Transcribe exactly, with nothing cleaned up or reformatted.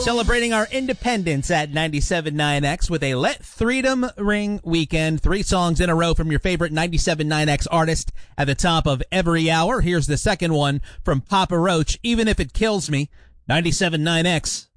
Celebrating our independence at ninety-seven point nine X with a Let Freedom Ring weekend. Three songs in a row from your favorite ninety-seven point nine X artist at the top of every hour. Here's the second one from Papa Roach, Even If It Kills Me. ninety-seven point nine X.